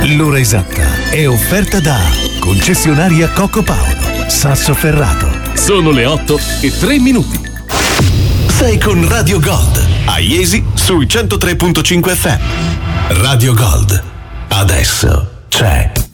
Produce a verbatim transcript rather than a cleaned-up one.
L'ora esatta è offerta da concessionaria Coco Paolo, Sassoferrato. Sono le otto e tre minuti. Sei con Radio Gold, a Iesi sui centotré virgola cinque F M. Radio Gold, adesso c'è